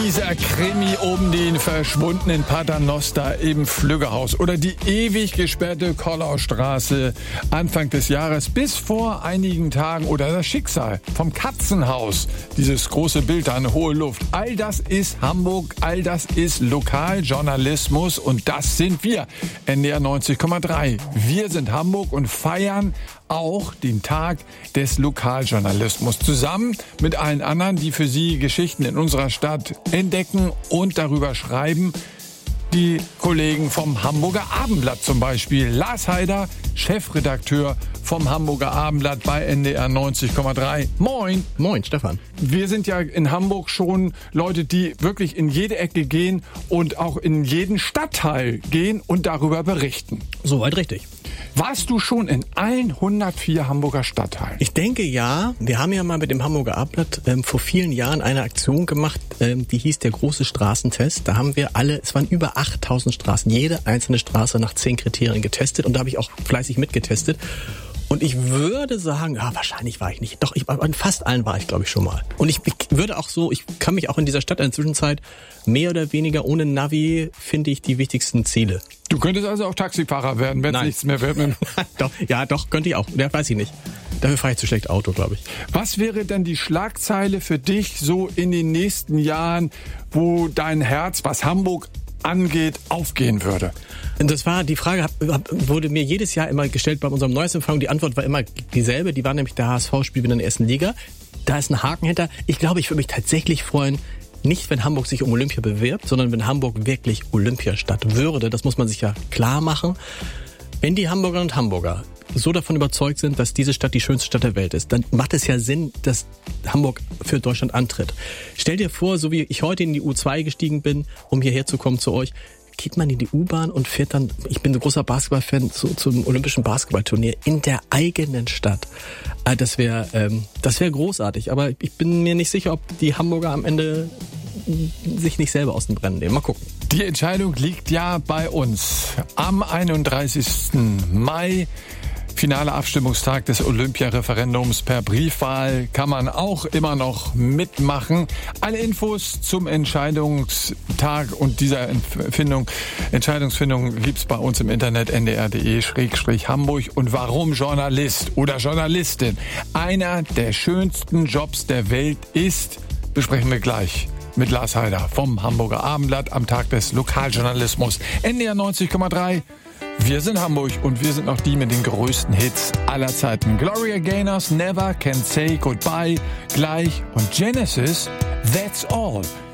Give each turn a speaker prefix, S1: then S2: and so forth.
S1: Dieser Krimi um den verschwundenen Paternoster im Flüggehaus oder die ewig gesperrte Kollaustraße Anfang des Jahres bis vor einigen Tagen oder das Schicksal vom Katzenhaus, dieses große Bild an hohe Luft. All das ist Hamburg, all das ist Lokaljournalismus und das sind wir, NDR 90,3. Wir sind Hamburg und feiern auch den Tag des Lokaljournalismus zusammen mit allen anderen, die für Sie Geschichten in unserer Stadt entdecken und darüber schreiben. Die Kollegen vom Hamburger Abendblatt zum Beispiel. Lars Heider, Chefredakteur vom Hamburger Abendblatt bei NDR 90,3. Moin.
S2: Moin, Stefan.
S1: Wir sind ja in Hamburg schon Leute, die wirklich in jede Ecke gehen und auch in jeden Stadtteil gehen und darüber berichten.
S2: Soweit richtig.
S1: Warst du schon in allen 104 Hamburger Stadtteilen?
S2: Ich denke ja. Wir haben ja mal mit dem Hamburger Abendblatt vor vielen Jahren eine Aktion gemacht, die hieß der große Straßentest. Da haben wir es waren über 8000 Straßen, jede einzelne Straße nach 10 Kriterien getestet und da habe ich auch fleißig mitgetestet. Und ich würde sagen, wahrscheinlich war ich nicht. Doch, an fast allen war ich, glaube ich, schon mal. Und ich kann mich auch in dieser Stadt in der Zwischenzeit mehr oder weniger ohne Navi, finde ich, die wichtigsten Ziele.
S1: Du könntest also auch Taxifahrer werden, wenn es nichts mehr wird.
S2: Doch, könnte ich auch. Ja, weiß ich nicht. Dafür fahre ich zu schlecht Auto, glaube ich.
S1: Was wäre denn die Schlagzeile für dich so in den nächsten Jahren, wo dein Herz, was Hamburg angeht, aufgehen würde?
S2: Das war die Frage, wurde mir jedes Jahr immer gestellt bei unserem Neujahrsempfang. Die Antwort war immer dieselbe. Die war nämlich, der HSV spielt wieder in der ersten Liga. Da ist ein Haken hinter. Ich glaube, ich würde mich tatsächlich freuen, nicht wenn Hamburg sich um Olympia bewirbt, sondern wenn Hamburg wirklich Olympiastadt würde. Das muss man sich ja klar machen. Wenn die Hamburgerinnen und Hamburger so davon überzeugt sind, dass diese Stadt die schönste Stadt der Welt ist, dann macht es ja Sinn, dass Hamburg für Deutschland antritt. Stell dir vor, so wie ich heute in die U2 gestiegen bin, um hierher zu kommen zu euch, geht man in die U-Bahn und fährt dann, ich bin ein großer Basketballfan, zum olympischen Basketballturnier in der eigenen Stadt. Das wäre großartig, aber ich bin mir nicht sicher, ob die Hamburger am Ende sich nicht selber aus dem Brennen nehmen. Mal gucken.
S1: Die Entscheidung liegt ja bei uns. Am 31. Mai, finaler Abstimmungstag des Olympia-Referendums per Briefwahl, kann man auch immer noch mitmachen. Alle Infos zum Entscheidungstag und dieser Entscheidungsfindung gibt's bei uns im Internet ndr.de/Hamburg. Und warum Journalist oder Journalistin einer der schönsten Jobs der Welt ist, besprechen wir gleich mit Lars Heider vom Hamburger Abendblatt am Tag des Lokaljournalismus. NDR 90,3. Wir sind Hamburg und wir sind noch die mit den größten Hits aller Zeiten. Gloria Gaynors Never Can Say Goodbye gleich und Genesis That's All.